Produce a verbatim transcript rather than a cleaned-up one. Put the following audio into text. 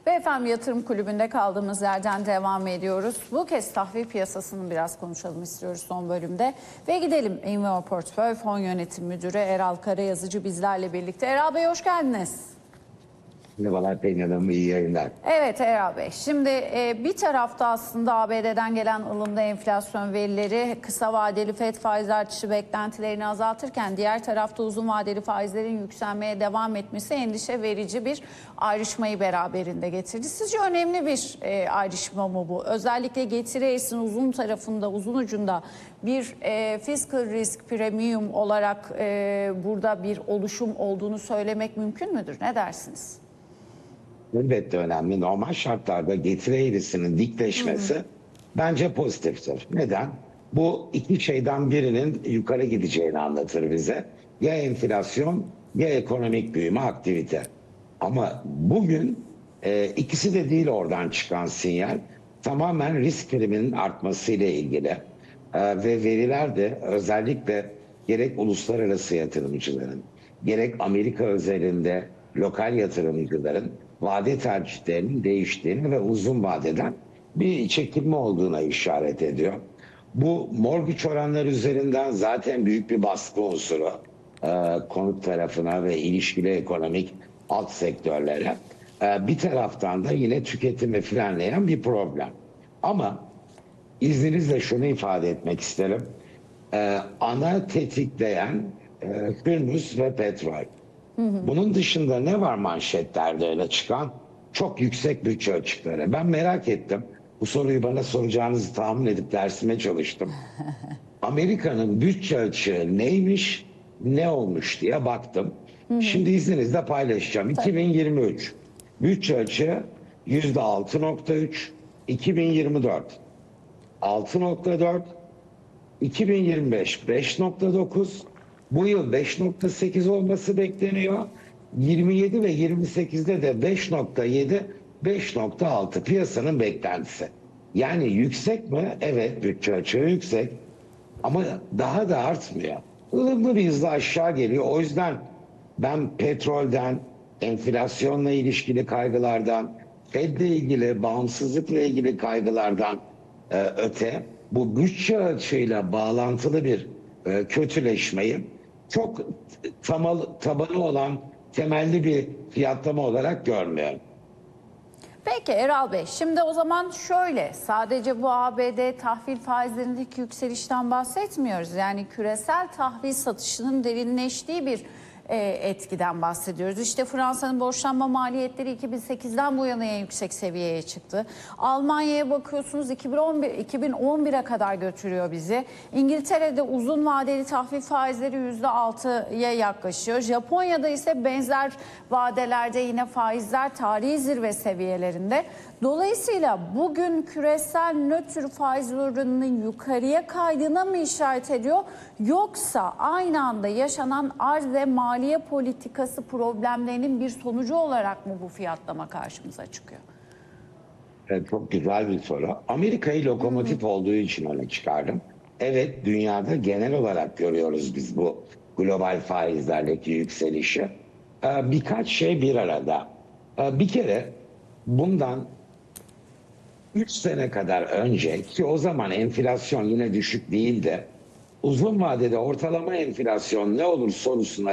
Ve efendim Yatırım Kulübü'nde kaldığımız yerden devam ediyoruz. Bu kez tahvil piyasasını biraz konuşalım istiyoruz son bölümde. Ve gidelim Inveo Portföy Fon Yönetim Müdürü Eral Karayazıcı bizlerle birlikte. Eral Bey hoş geldiniz. Merhabalar Pelin Hanım, iyi yayınlar. Evet Eral Bey, şimdi e, bir tarafta aslında A B D'den gelen ılımlı enflasyon verileri kısa vadeli Fed faiz artışı beklentilerini azaltırken diğer tarafta uzun vadeli faizlerin yükselmeye devam etmesi endişe verici bir ayrışmayı beraberinde getirdi. Sizce önemli bir e, ayrışma mı bu? Özellikle getiri eğrisinin uzun tarafında, uzun ucunda bir e, fiscal risk premium olarak e, burada bir oluşum olduğunu söylemek mümkün müdür? Ne dersiniz? Elbette önemli. Normal şartlarda getiri eğrisinin dikleşmesi hı hı. bence pozitiftir. Neden? Bu iki şeyden birinin yukarı gideceğini anlatır bize. Ya enflasyon ya ekonomik büyüme, aktivite. Ama bugün e, ikisi de değil oradan çıkan sinyal. Tamamen risk priminin artmasıyla ilgili. E, ve veriler de özellikle gerek uluslararası yatırımcıların, gerek Amerika özelinde lokal yatırımcıların vade tercihlerinin değiştiğini ve uzun vadeden bir çekilme olduğuna işaret ediyor. Bu mortgage oranları üzerinden zaten büyük bir baskı unsuru e, konut tarafına ve ilişkili ekonomik alt sektörlere. E, bir taraftan da yine tüketimi frenleyen bir problem. Ama izninizle şunu ifade etmek isterim. E, ana tetikleyen e, Hürmüz ve petrol. Bunun dışında ne var manşetlerde öyle çıkan? Çok yüksek bütçe açıkları. Ben merak ettim. Bu soruyu bana soracağınızı tahmin edip dersime çalıştım. Amerika'nın bütçe açığı neymiş, ne olmuş diye baktım. Hı hı. Şimdi izninizle paylaşacağım. Tabii. iki bin yirmi üç bütçe açığı yüzde altı nokta üç, iki bin yirmi dört altı nokta dört, iki bin yirmi beş beş nokta dokuz, bu yıl beş nokta sekiz olması bekleniyor. yirmi yedi ve yirmi sekizde de beş nokta yedi, beş nokta altı piyasanın beklentisi. Yani yüksek mi? Evet, bütçe açığı yüksek. Ama daha da artmıyor. Ilımlı bir hızla aşağı geliyor. O yüzden ben petrolden, enflasyonla ilişkili kaygılardan, Fed'le ilgili, bağımsızlıkla ilgili kaygılardan e, öte bu bütçe açığıyla bağlantılı bir e, kötüleşmeyi çok tamalı, tabanı olan temelli bir fiyatlama olarak görmüyorum. Peki Eral Bey, şimdi o zaman şöyle, sadece bu A B D tahvil faizlerindeki yükselişten bahsetmiyoruz. Yani küresel tahvil satışının derinleştiği bir e, etkiden bahsediyoruz. İşte Fransa'nın borçlanma maliyetleri iki bin sekizden bu yana en yüksek seviyeye çıktı. Almanya'ya bakıyorsunuz iki bin on bir, iki bin on bire kadar götürüyor bizi. İngiltere'de uzun vadeli tahvil faizleri yüzde altıya yaklaşıyor. Japonya'da ise benzer vadelerde yine faizler tarihi zirve seviyelerinde. Dolayısıyla bugün küresel nötr faiz oranının yukarıya kaydığına mı işaret ediyor? Yoksa aynı anda yaşanan arz ve maliye politikası problemlerinin bir sonucu olarak mı bu fiyatlama karşımıza çıkıyor? Evet, çok güzel bir soru. Amerika'yı lokomotif hmm. olduğu için öne çıkardım. Evet, dünyada genel olarak görüyoruz biz bu global faizlerdeki yükselişi. Birkaç şey bir arada. Bir kere bundan üç sene kadar önce, ki o zaman enflasyon yine düşük değildi, uzun vadede ortalama enflasyon ne olur sorusuna